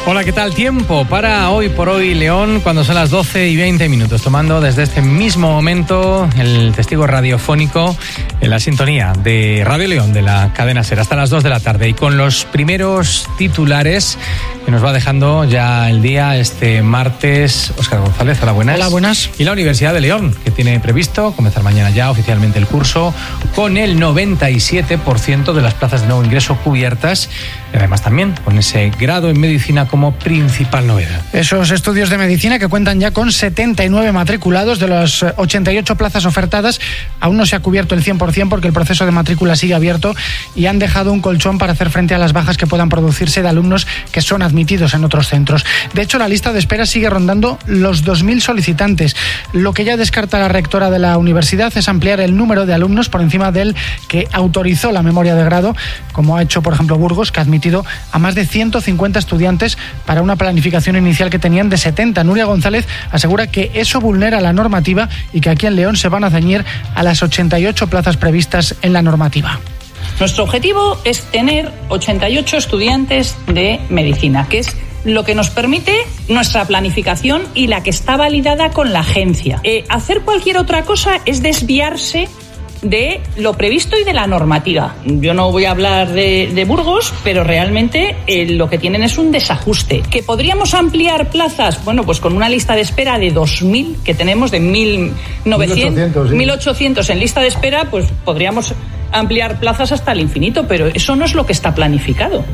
Hola, ¿qué tal? Tiempo para hoy por hoy León, cuando son las 12:20, tomando desde este mismo momento el testigo radiofónico en la sintonía de Radio León de la cadena SER hasta las 2 de la tarde y con los primeros titulares que nos va dejando ya el día este martes. Óscar González, hola, buenas. Hola, buenas. Y la Universidad de León, que tiene previsto comenzar mañana ya oficialmente el curso con el 97% de las plazas de nuevo ingreso cubiertas y además también con ese grado en medicina como principal novedad. Esos estudios de medicina que cuentan ya con 79 matriculados de las 88 plazas ofertadas. Aún no se ha cubierto el 100% porque el proceso de matrícula sigue abierto y han dejado un colchón para hacer frente a las bajas que puedan producirse de alumnos que son admitidos en otros centros. De hecho, la lista de espera sigue rondando los 2.000 solicitantes. Lo que ya descarta la rectora de la universidad es ampliar el número de alumnos por encima del que autorizó la memoria de grado, como ha hecho, por ejemplo, Burgos, que ha admitido a más de 150 estudiantes para una planificación inicial que tenían de 70. Nuria González asegura que eso vulnera la normativa y que aquí en León se van a ceñir a las 88 plazas previstas en la normativa. Nuestro objetivo es tener 88 estudiantes de medicina, que es lo que nos permite nuestra planificación y la que está validada con la agencia. Hacer cualquier otra cosa es desviarse de lo previsto y de la normativa. Yo no voy a hablar de Burgos, pero realmente lo que tienen es un desajuste. ¿Que podríamos ampliar plazas? Bueno, pues con una lista de espera de 2.000 que tenemos, de 1.800 en lista de espera, pues podríamos ampliar plazas hasta el infinito, pero eso no es lo que está planificado.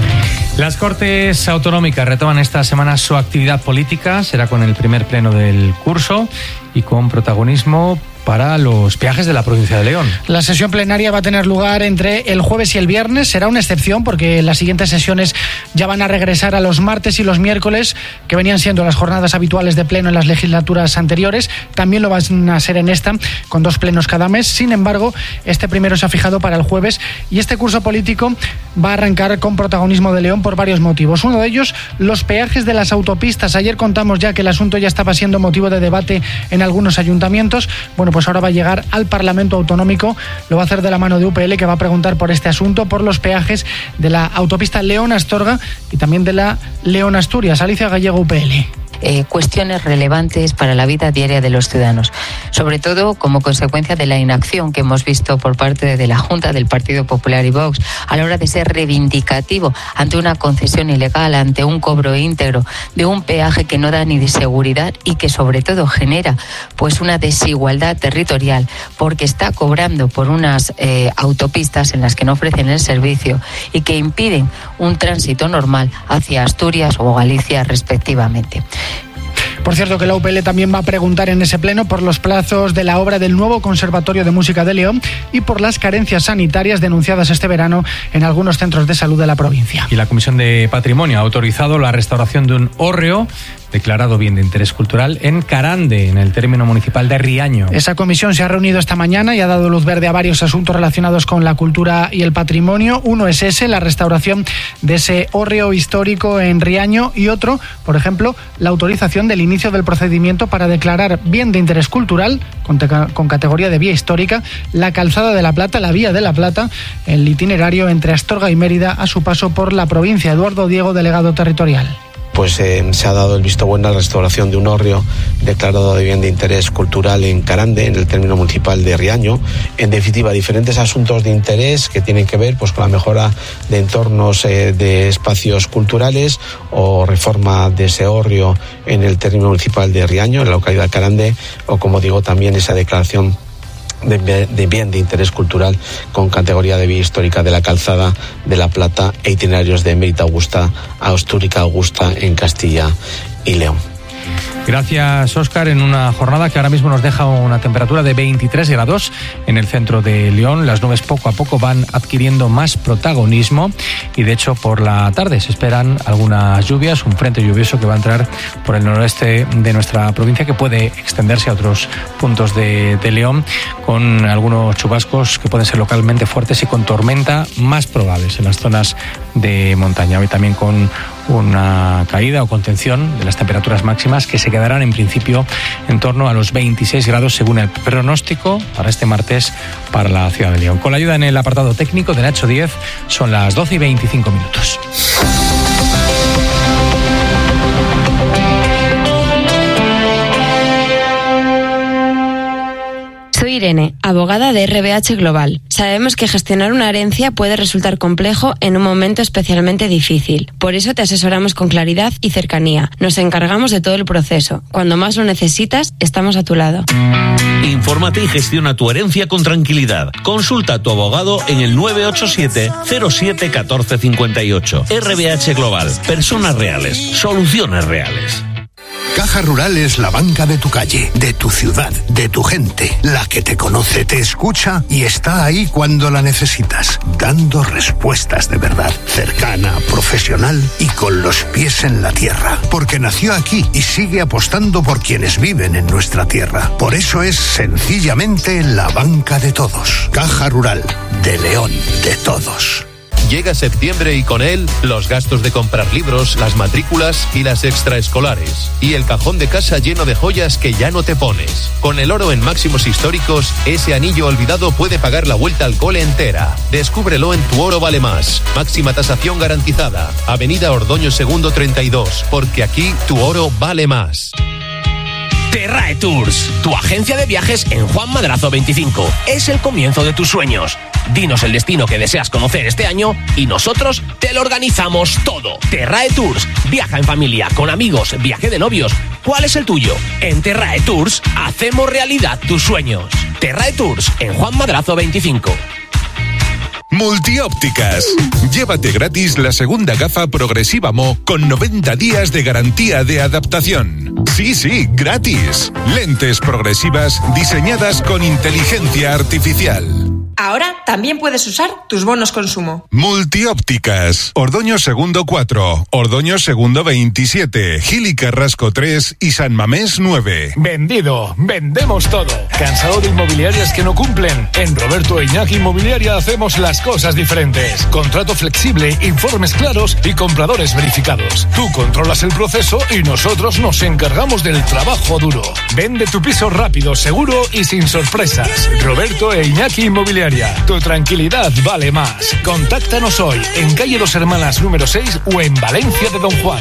Las Cortes Autonómicas retoman esta semana su actividad política. Será con el primer pleno del curso y con protagonismo para los peajes de la provincia de León. La sesión plenaria va a tener lugar entre el jueves y el viernes. Será una excepción porque las siguientes sesiones ya van a regresar a los martes y los miércoles, que venían siendo las jornadas habituales de pleno en las legislaturas anteriores. También lo van a ser en esta, con 2 plenos cada mes. Sin embargo, este primero se ha fijado para el jueves y este curso político va a arrancar con protagonismo de León por varios motivos. Uno de ellos, los peajes de las autopistas. Ayer contamos ya que el asunto ya estaba siendo motivo de debate en algunos ayuntamientos. Bueno, pues ahora va a llegar al Parlamento Autonómico. Lo va a hacer de la mano de UPL, que va a preguntar por este asunto, por los peajes de la autopista León-Astorga y también de la León-Asturias. Alicia Gallego, UPL. Cuestiones relevantes para la vida diaria de los ciudadanos, sobre todo como consecuencia de la inacción que hemos visto por parte de la Junta del Partido Popular y Vox a la hora de ser reivindicativo ante una concesión ilegal, ante un cobro íntegro de un peaje que no da ni de seguridad y que sobre todo genera pues una desigualdad territorial porque está cobrando por unas autopistas en las que no ofrecen el servicio y que impiden un tránsito normal hacia Asturias o Galicia respectivamente. Por cierto, que la UPL también va a preguntar en ese pleno por los plazos de la obra del nuevo Conservatorio de Música de León y por las carencias sanitarias denunciadas este verano en algunos centros de salud de la provincia. Y la Comisión de Patrimonio ha autorizado la restauración de un hórreo declarado bien de interés cultural en Carande, en el término municipal de Riaño. Esa comisión se ha reunido esta mañana y ha dado luz verde a varios asuntos relacionados con la cultura y el patrimonio. Uno es ese, la restauración de ese hórreo histórico en Riaño, y otro, por ejemplo, la autorización del inicio del procedimiento para declarar bien de interés cultural, con categoría de vía histórica, la Calzada de la Plata, la Vía de la Plata, el itinerario entre Astorga y Mérida a su paso por la provincia. Eduardo Diego, delegado territorial. Pues se ha dado el visto bueno a la restauración de un hórreo declarado de bien de interés cultural en Carande, en el término municipal de Riaño. En definitiva, diferentes asuntos de interés que tienen que ver pues con la mejora de entornos de espacios culturales o reforma de ese hórreo en el término municipal de Riaño, en la localidad de Carande, o como digo, también esa declaración de bien de interés cultural con categoría de vía histórica de la Calzada de la Plata e itinerarios de Emérita Augusta a Astúrica Augusta en Castilla y León. Gracias, Óscar, en una jornada que ahora mismo nos deja una temperatura de 23 grados en el centro de León. Las nubes poco a poco van adquiriendo más protagonismo y de hecho por la tarde se esperan algunas lluvias, un frente lluvioso que va a entrar por el noroeste de nuestra provincia que puede extenderse a otros puntos de León con algunos chubascos que pueden ser localmente fuertes y con tormenta más probables en las zonas de montaña. Hoy también con una caída o contención de las temperaturas máximas que se quedarán en principio en torno a los 26 grados según el pronóstico para este martes para la ciudad de León. Con la ayuda en el apartado técnico de Nacho Díez, son las 12:25. Irene, abogada de RBH Global. Sabemos que gestionar una herencia puede resultar complejo en un momento especialmente difícil. Por eso te asesoramos con claridad y cercanía. Nos encargamos de todo el proceso. Cuando más lo necesitas, estamos a tu lado. Infórmate y gestiona tu herencia con tranquilidad. Consulta a tu abogado en el 987 07 14 58. RBH Global. Personas reales. Soluciones reales. Caja Rural es la banca de tu calle, de tu ciudad, de tu gente, la que te conoce, te escucha y está ahí cuando la necesitas, dando respuestas de verdad, cercana, profesional y con los pies en la tierra, porque nació aquí y sigue apostando por quienes viven en nuestra tierra. Por eso es sencillamente la banca de todos. Caja Rural, de León, de todos. Llega septiembre y con él los gastos de comprar libros, las matrículas y las extraescolares. Y el cajón de casa lleno de joyas que ya no te pones. Con el oro en máximos históricos, ese anillo olvidado puede pagar la vuelta al cole entera. Descúbrelo en Tu Oro Vale Más. Máxima tasación garantizada. Avenida Ordoño Segundo 32. Porque aquí tu oro vale más. Terrae Tours, tu agencia de viajes en Juan Madrazo 25. Es el comienzo de tus sueños. Dinos el destino que deseas conocer este año y nosotros te lo organizamos todo. Terrae Tours, viaja en familia, con amigos, viaje de novios. ¿Cuál es el tuyo? En Terrae Tours hacemos realidad tus sueños. Terrae Tours en Juan Madrazo 25. Multiópticas. Llévate gratis la segunda gafa progresiva Mo con 90 días de garantía de adaptación. Sí, gratis. Lentes progresivas diseñadas con inteligencia artificial. Ahora también puedes usar tus bonos consumo. Multiópticas. Ordoño Segundo 4, Ordoño Segundo 27, Gil y Carrasco 3 y San Mamés 9. Vendido. Vendemos todo. ¿Cansado de inmobiliarias que no cumplen? En Roberto e Iñaki Inmobiliaria hacemos las cosas diferentes. Contrato flexible, informes claros y compradores verificados. Tú controlas el proceso y nosotros nos encargamos del trabajo duro. Vende tu piso rápido, seguro y sin sorpresas. Roberto e Iñaki Inmobiliaria. Tu tranquilidad vale más. Contáctanos hoy en calle Dos Hermanas número 6 o en Valencia de Don Juan.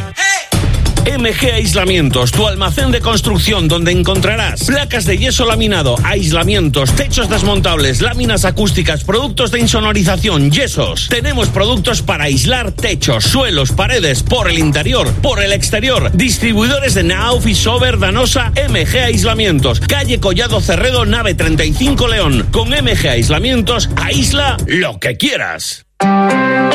MG Aislamientos, tu almacén de construcción donde encontrarás placas de yeso laminado, aislamientos, techos desmontables, láminas acústicas, productos de insonorización, yesos. Tenemos productos para aislar techos, suelos, paredes, por el interior, por el exterior. Distribuidores de Nauf y Sober, Danosa, MG Aislamientos. Calle Collado Cerredo, nave 35 León. Con MG Aislamientos, aísla lo que quieras.